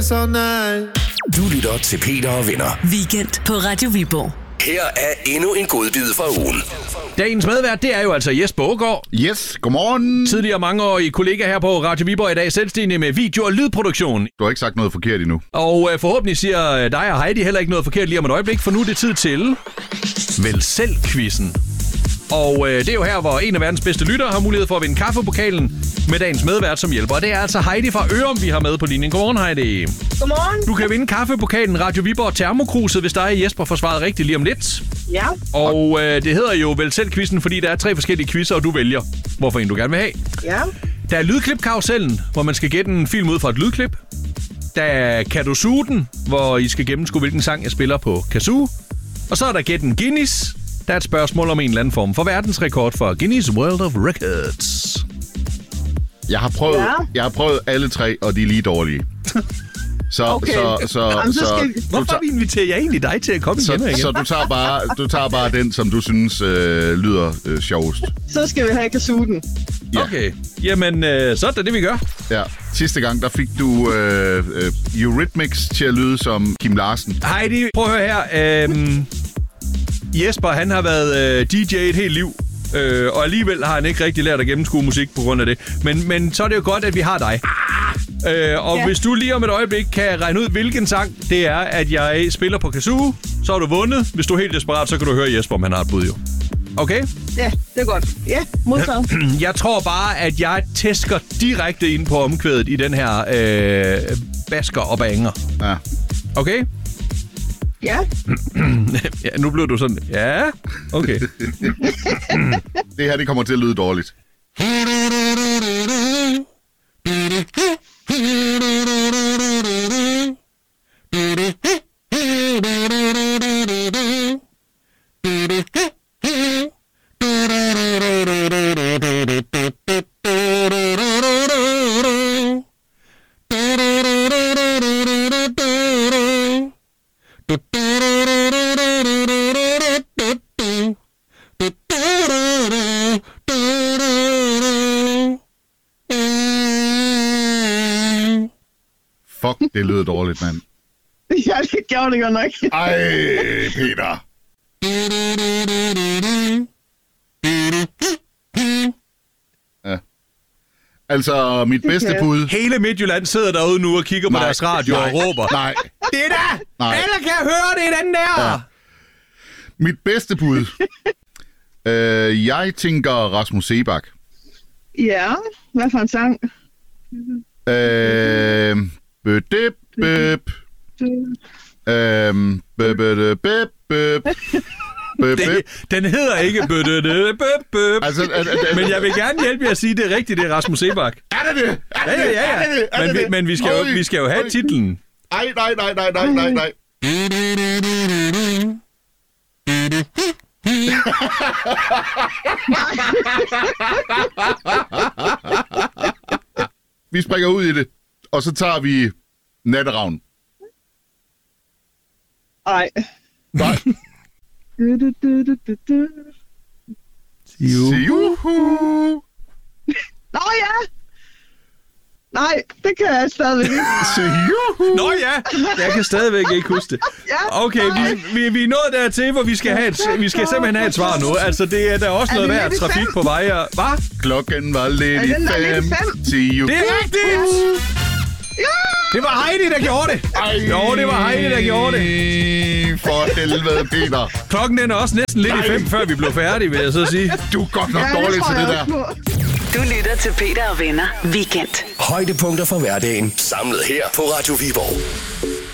So nice. Du lytter til Peter og Venner. Weekend på Radio Viborg. Her er endnu en godbid fra ugen. Dagens medvært, det er jo altså Jesper Aagaard. Yes, godmorgen. Tidligere mangeårig kollega her på Radio Viborg, i dag selvstændig med video- og lydproduktion. Du har ikke sagt noget forkert endnu. Og forhåbentlig siger dig og Heidi heller ikke noget forkert lige om et øjeblik, for nu er det tid til Vel Selv-quizzen. Og det er jo her, hvor en af verdens bedste lyttere har mulighed for at vinde kaffepokalen med dagens medvært som hjælper. Og det er altså Heidi fra Ørum, vi har med på linjen. Godmorgen, Heidi. Godmorgen. Du kan vinde kaffepokalen Radio Viborg Termokruset, hvis dig og Jesper får svaret rigtigt lige om lidt. Ja. Og det hedder jo Vel Selv-quizzen, fordi der er 3 forskellige quizzer, og du vælger, hvorfor en du gerne vil have. Ja. Der er lydklipkarusellen, hvor man skal gætte en film ud fra et lydklip. Der er Kadosuden, hvor I skal gennemskue, hvilken sang jeg spiller på kazoo. Og så er der Gætten Guinness. Der er et spørgsmål om en eller anden form for verdensrekord for Guinness World of Records. Jeg har prøvet alle 3, og de er lige dårlige. Okay. Hvorfor inviterer jeg egentlig dig til at komme igen? Så du tager bare den, som du synes lyder sjovest. Så skal vi have kasuten. Ja. Okay, jamen så er det vi gør. Ja. Sidste gang, der fik du Eurythmics til at lyde som Kim Larsen. Heidi, prøv at høre her. Jesper, han har været DJ et helt liv. Og alligevel har han ikke rigtig lært at gennemskue musik på grund af det. Men så er det jo godt, at vi har dig. Hvis du lige om et øjeblik kan regne ud, hvilken sang det er, at jeg spiller på kazoo, så har du vundet. Hvis du er helt desperat, så kan du høre Jesper, om han har et bud jo. Okay? Ja, det er godt. Ja, modtaget. Jeg tror bare, at jeg tæsker direkte ind på omkvædet i den her basker og banger. Ja. Okay? Ja. Ja, nu blev du sådan. Ja, okay. Det her, det kommer til at lyde dårligt. Fuck, det lyder dårligt, mand. Ja, det gjorde det godt nok. Ej, Peter. Ja. Altså, mit bedste bud... Hele Midtjylland sidder derude nu og kigger på deres radio og råber. Nej. Det er der! Alle kan høre det, den der! Ja. Mit bedste bud... jeg tænker Rasmus Seebach. Ja, hvad for en sang? Den hedder ikke altså, men jeg vil gerne hjælpe jer at sige det rigtigt, det er Rasmus Seebach. Er det det? Ja. Men vi skal jo have titlen. Nej. Vi springer ud i det, og så tager vi Natteravn. Nej. Juhu. Nå ja. Nej, det kan jeg stadigvæk ikke. Nå ja, jeg kan stadigvæk ikke huske det. Okay, vi er nået dertil, hvor vi skal simpelthen have et svar nu. Altså, det er der også noget værd trafik på vej. Hvad? Klokken var lidt i 5. Det er rigtigt! Ja! Det var Heidi, der gjorde det. Jo, det var Heidi, der gjorde det. For helvede, Peter. Klokken den er også næsten lidt i 5, før vi blev færdige, vil jeg så sige. Du er godt nok dårlig til det der. Du lytter til Peter og Venner Weekend. Højdepunkter fra hverdagen, samlet her på Radio Viborg.